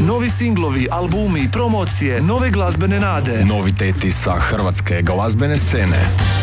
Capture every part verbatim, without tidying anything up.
Novi singlovi, albumi, promocije, nove glazbene nade. Noviteti sa hrvatske glazbene scene.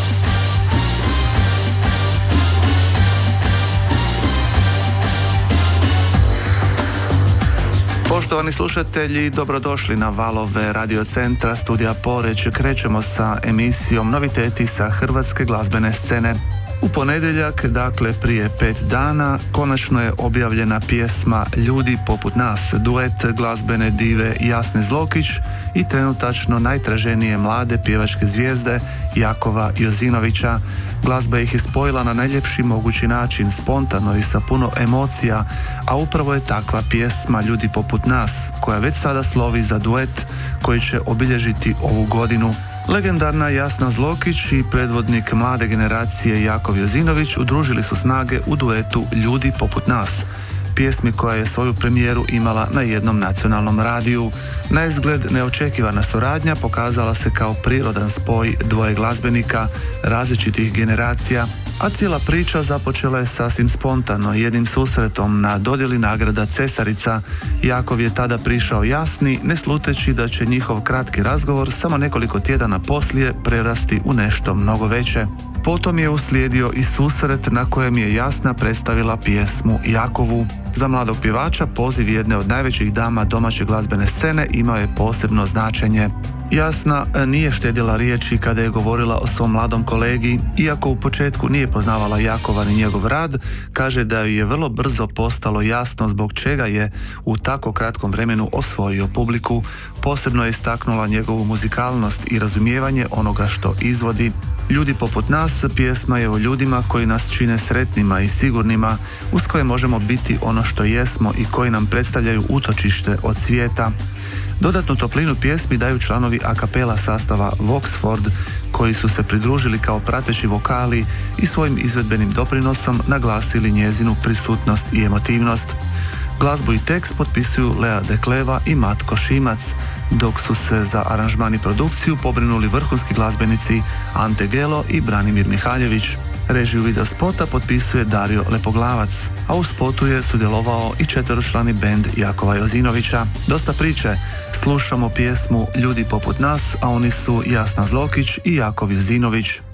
Poštovani slušatelji, dobrodošli na valove Radio Centra Studija Poreč. Krećemo sa emisijom Noviteti sa hrvatske glazbene scene. U ponedjeljak, dakle prije pet dana, konačno je objavljena pjesma Ljudi poput nas, duet glazbene dive Jasne Zlokić i trenutačno najtraženije mlade pjevačke zvijezde Jakova Jozinovića. Glazba ih je spojila na najljepši mogući način, spontano i sa puno emocija, a upravo je takva pjesma Ljudi poput nas, koja već sada slovi za duet koji će obilježiti ovu godinu. Legendarna Jasna Zlokić i predvodnik mlade generacije Jakov Jozinović udružili su snage u duetu Ljudi poput nas, pjesmi koja je svoju premijeru imala na jednom nacionalnom radiju. Na izgled neočekivana suradnja pokazala se kao prirodan spoj dvoje glazbenika različitih generacija, a cijela priča započela je sasvim spontano, jednim susretom na dodjeli nagrada Cesarica. Jakov je tada prišao Jasni, ne sluteći da će njihov kratki razgovor samo nekoliko tjedana poslije prerasti u nešto mnogo veće. Potom je uslijedio i susret na kojem je Jasna predstavila pjesmu Jakovu. Za mladog pjevača poziv jedne od najvećih dama domaće glazbene scene imao je posebno značenje. Jasna nije štedjela riječi kada je govorila o svom mladom kolegi, iako u početku nije poznavala Jakova ni njegov rad, kaže da joj je vrlo brzo postalo jasno zbog čega je u tako kratkom vremenu osvojio publiku. Posebno je istaknula njegovu muzikalnost i razumijevanje onoga što izvodi. Ljudi poput nas pjesma je o ljudima koji nas čine sretnima i sigurnima, uz koje možemo biti ono što jesmo i koji nam predstavljaju utočište od svijeta. Dodatnu toplinu pjesmi daju članovi a capella sastava Voxford, koji su se pridružili kao prateći vokali i svojim izvedbenim doprinosom naglasili njezinu prisutnost i emotivnost. Glazbu i tekst potpisuju Lea Dekleva i Matko Šimac, dok su se za aranžman i produkciju pobrinuli vrhunski glazbenici Ante Gelo i Branimir Mihaljević. Režiju video spota potpisuje Dario Lepoglavac, a u spotu je sudjelovao i četveročlani bend Jakova Jozinovića. Dosta priče, slušamo pjesmu Ljudi poput nas, a oni su Jasna Zlokić i Jakov Jozinović.